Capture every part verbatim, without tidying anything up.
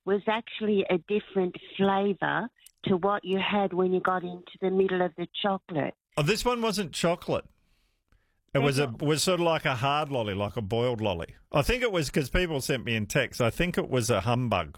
was actually a different flavour to what you had when you got into the middle of the chocolate. Oh, this one wasn't chocolate. It was a was sort of like a hard lolly, like a boiled lolly. I think it was because people sent me in text. I think it was a humbug.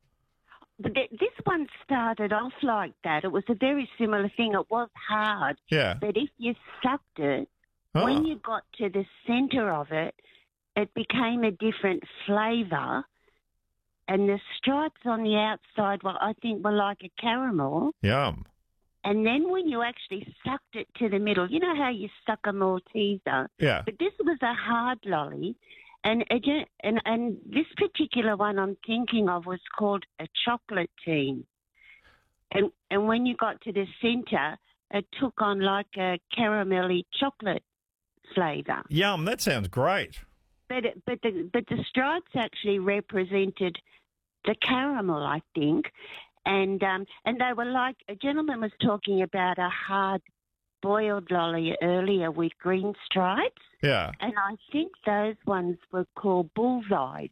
Th- This one started off like that. It was a very similar thing. It was hard. Yeah. But if you sucked it, Oh. when you got to the centre of it, it became a different flavour. And the stripes on the outside, well, I think were like a caramel. Yum. And then when you actually sucked it to the middle, you know how you suck a Malteser? Yeah. But this was a hard lolly. And, again, and and this particular one I'm thinking of was called a chocolate teen. And and when you got to the centre, it took on like a caramelly chocolate flavour. Yum. That sounds great. But it, but the but the stripes actually represented the caramel, I think, and um and they were like, a gentleman was talking about a hard boiled lolly earlier with green stripes. Yeah. And I think those ones were called bullseyes.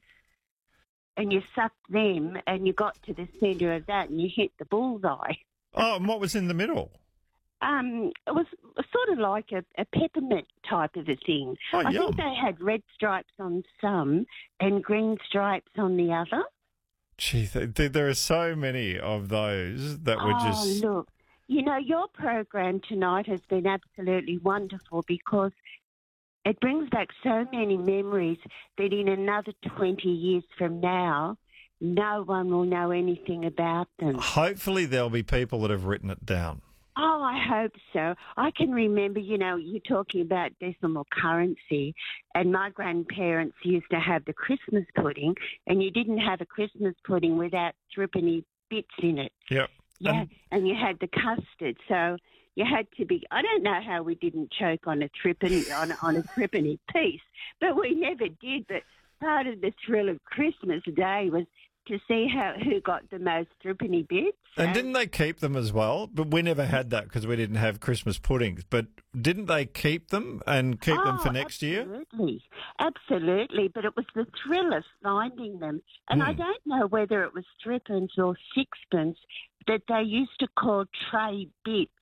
And you sucked them and you got to the centre of that and you hit the bullseye. Oh, and what was in the middle? Um, it was sort of like a, a peppermint type of a thing. Oh, I yum. think they had red stripes on some and green stripes on the other. Gee, th- th- there are so many of those that were Oh, just... look. You know, your program tonight has been absolutely wonderful because it brings back so many memories that in another twenty years from now, no one will know anything about them. Hopefully there'll be people that have written it down. Oh, I hope so. I can remember, you know, you talking about decimal currency, and my grandparents used to have the Christmas pudding, and you didn't have a Christmas pudding without threepenny bits in it. Yep. Yeah, And- and you had the custard, so you had to be. I don't know how we didn't choke on a threepenny on on a threepenny piece, but we never did. But part of the thrill of Christmas Day was to see how who got the most threepenny bits. And didn't they keep them as well? But we never had that because we didn't have Christmas puddings. But didn't they keep them and keep them Oh, for next year? Absolutely, absolutely. But it was the thrill of finding them, and I Hmm. don't know whether it was threepence or sixpence that they used to call tray bits.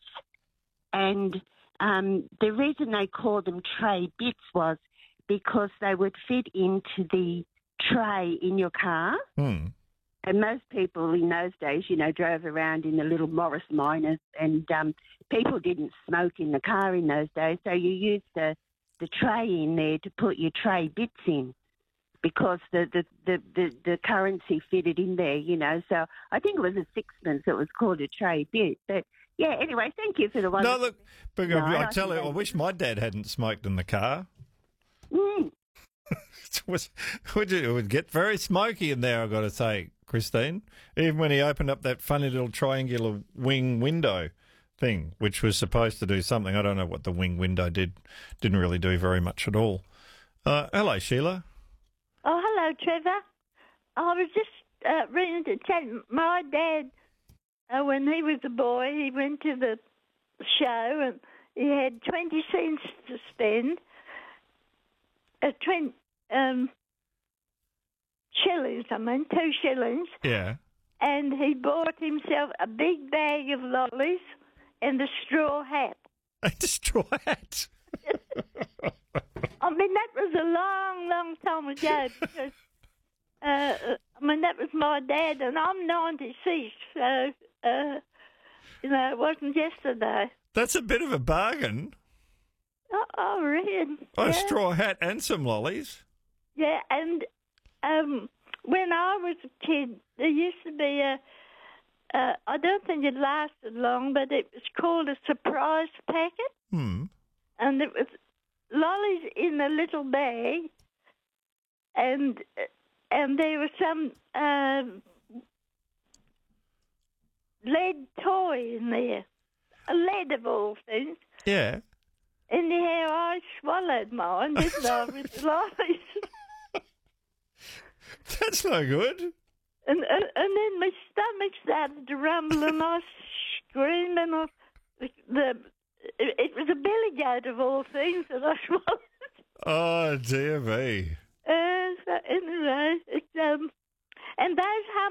And um, the reason they called them tray bits was because they would fit into the tray in your car. Hmm. And most people in those days, you know, drove around in the little Morris Minors, and um, people didn't smoke in the car in those days. So you used the, the tray in there to put your tray bits in because the, the, the, the, the currency fitted in there, you know. So I think it was a sixpence. It was called a tray bit. But, yeah, anyway, thank you for the one. No, look, but No, I, I tell you, think I they- wish my dad hadn't smoked in the car. Mm. It was, would you, it would get very smoky in there, I've got to say, Christine. Even when he opened up that funny little triangular wing window thing, which was supposed to do something. I don't know what the wing window did. Didn't really do very much at all. Uh, hello, Sheila. Oh, hello, Trevor. I was just uh, ringing to tell you, my dad, uh, when he was a boy, he went to the show and he had twenty cents to spend, uh, twenty, um, shillings, I mean, two shillings, Yeah. and he bought himself a big bag of lollies and a straw hat. A straw hat. I mean, that was a long, long time ago because, uh, I mean, that was my dad, and I'm ninety-six, so, uh, you know, it wasn't yesterday. That's a bit of a bargain. Oh, oh really? A yeah. straw hat and some lollies. Yeah, and um, when I was a kid, there used to be a, uh, I don't think it lasted long, but it was called a surprise packet, Hmm. and it was lollies in a little bag, and and there was some um, lead toy in there, a lead of all things. Yeah. Anyhow, I swallowed mine, didn't I, with the lollies? That's no good. And, and and then my stomach started to rumble, and I screamed, and I, the, the it, it was a billy goat of all things that I swallowed. Oh, dear me. Uh, so anyway, it, um, and those hum